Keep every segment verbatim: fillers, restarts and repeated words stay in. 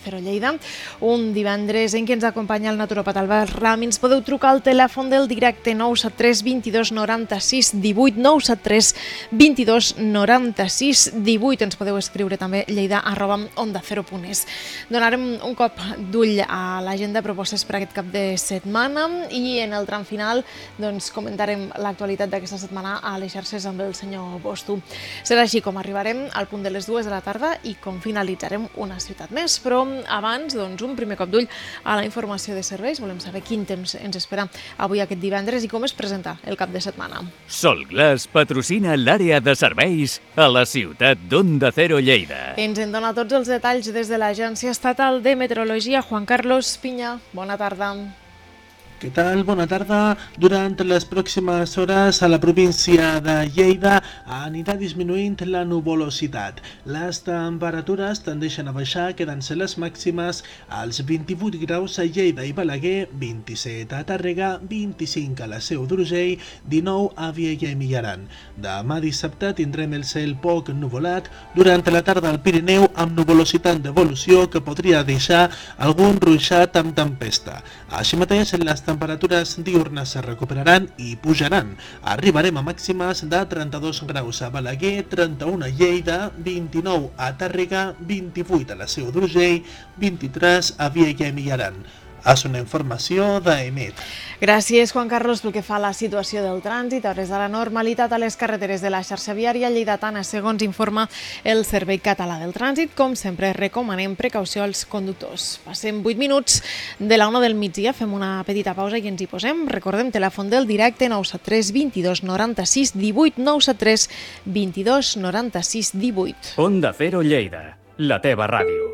Cero Lleida, un divendres en què ens acompanya el naturopat Albert Rami. Ens podeu trucar al telèfon del directe nou set tres vint dos noranta-sis divuit, nou set tres vint dos noranta-sis divuit. Ens podeu escriure també lleida arroba onda cero punt es. Donarem un cop d'ull a l'agenda de propostes per aquest cap de setmana i en el tram final doncs, comentarem l'actualitat d'aquesta setmana a les xarxes amb el senyor Bostu. Serà així com arribarem al punt de les dues de la tarda i com finalitzarem una ciutat més. Però abans, doncs, un primer cop d'ull a la informació de serveis. Volem saber quin temps ens espera avui aquest divendres i com es presenta el cap de setmana. Solglass patrocina l'àrea de serveis a la ciutat d'Onda Cero Lleida. Ens en dona tots els detalls des de l'Agència Estatal de Meteorologia. Juan Carlos Piña, bona tarda. Què tal? Bona tarda. Durant les pròximes hores a la província de Lleida anirà disminuint la nuvolositat. Les temperatures tendeixen a baixar, quedant-se les màximes als vint-i-vuit graus a Lleida i Balaguer, vint-i-set a Tàrrega, vint-i-cinc a la Seu d'Urgell, dinou a Vielha i Mijaran. Demà dissabte tindrem el cel poc nuvolat, durant la tarda al Pirineu amb nuvolositat d'evolució que podria deixar algun ruixat amb tempesta. Així mateix, les temperatures diurnes se recuperaran i pujaran. Arribarem a màximes de trenta-dos graus a Balaguer, trenta-un a Lleida, vint-i-nou a Tàrrega, vint-i-vuit a la Seu d'Urgell, vint-i-tres a Vielha i Mijaran. És una informació d'E M E T. Gràcies, Juan Carlos, pel que fa a la situació del trànsit. A hores de la normalitat a les carreteres de la xarxa viària lleidatana, segons informa el Servei Català del Trànsit. Com sempre, recomanem precaució als conductors. Passem vuit minuts de la una del migdia, fem una petita pausa i ens hi posem. Recordem, telèfon del directe nou set tres vint dos noranta-sis divuit, nou set tres vint dos noranta-sis divuit. Onda Cero Lleida, la teva ràdio.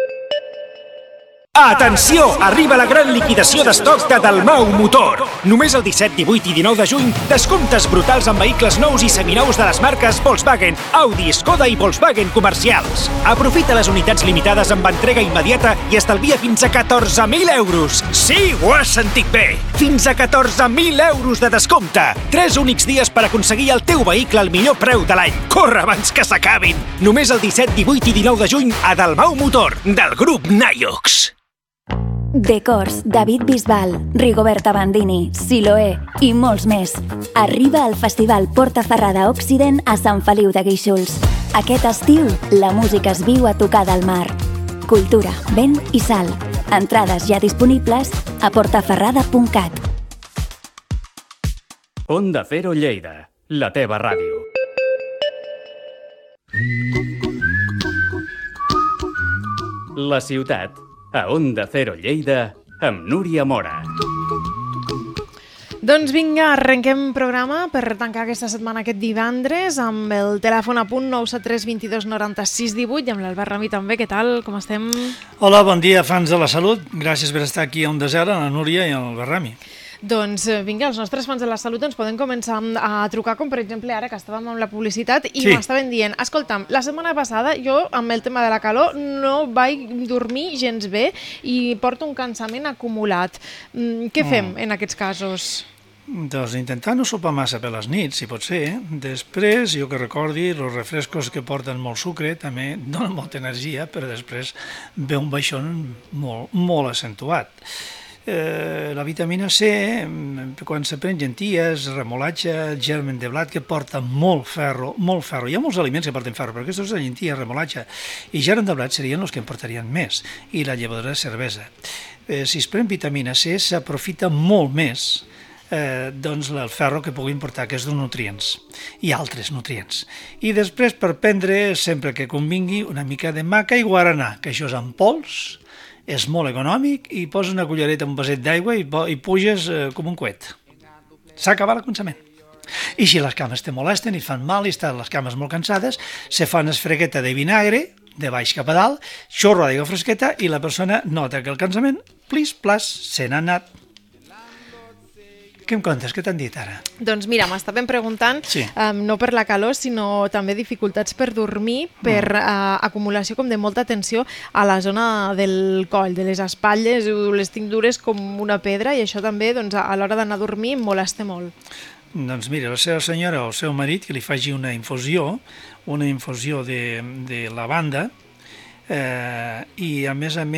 Atenció! Arriba la gran liquidació d'estoc de Dalmau Motor. Només el disset, divuit i dinou de juny, descomptes brutals amb vehicles nous i seminous de les marques Volkswagen, Audi, Skoda i Volkswagen comercials. Aprofita les unitats limitades amb entrega immediata i estalvia fins a catorze mil euros. Sí, ho has sentit bé! Fins a catorze mil euros de descompte. Tres únics dies per aconseguir el teu vehicle al millor preu de l'any. Corre abans que s'acabin! Només el disset, divuit i dinou de juny a Dalmau Motor, del grup Naiox. Decors, David Bisbal, Rigoberta Bandini, Siloé i molts més. Arriba al Festival Portaferrada Occident a Sant Feliu de Guíxols. Aquest estiu, la música es viu a tocar del mar. Cultura, vent i sal. Entrades ja disponibles a portaferrada punt cat. Onda Cero Lleida, la teva ràdio. La ciutat a Onda Cero Lleida, amb Núria Mora. Doncs vinga, arrenquem programa per tancar aquesta setmana aquest divendres amb el telèfon a punt nou set tres vint dos noranta-sis divuit i amb l'Albert Rami també. Què tal? Com estem? Hola, bon dia, fans de la salut. Gràcies per estar aquí a Onda Cero, a la Núria i a l'Albert Rami. Doncs vinga, els nostres fans de la salut ens poden començar a trucar, com per exemple ara que estàvem amb la publicitat i sí. M'estaven dient, escolta'm, la setmana passada jo amb el tema de la calor no vaig dormir gens bé i porto un cansament acumulat. Què fem mm. en aquests casos? Doncs intentar no sopar massa per les nits, si pot ser. Després, jo que recordi, els refrescos que porten molt sucre també donen molta energia, però després ve un baixón molt, molt accentuat. Eh, la vitamina C, quan se pren llenties, remolatge, germen de blat, que porta molt ferro, molt ferro. Hi ha molts aliments que porten ferro, però aquests de llentia, remolatge i germen de blat serien els que en portarien més, i la llevadora de cervesa. Eh, si es pren vitamina C, s'aprofita molt més eh, doncs el ferro que puguin portar aquests nutrients i altres nutrients. I després, per prendre, sempre que convingui, una mica de maca i guaranà, que això és en pols, és molt econòmic i poses una cullereta en un vaset d'aigua i, i puges eh, com un coet. S'ha acabat el cansament. I si les cames te molesten i fan mal i estan les cames molt cansades, se fa una esfregueta de vinagre, de baix cap a dalt, xorro d'aigua fresqueta i la persona nota que el cansament, plis, plas, se n'ha anat. Què em contes? Què t'han dit ara? Doncs mira, m'estaven preguntant, sí. um, no per la calor, sinó també dificultats per dormir, per uh, acumulació com de molta tensió a la zona del coll, de les espatlles, les tinc dures com una pedra i això també doncs, a l'hora d'anar a dormir em molesta molt. Doncs mira, la seva senyora o el seu marit que li faci una infusió, una infusió de, de lavanda, eh, i a més a més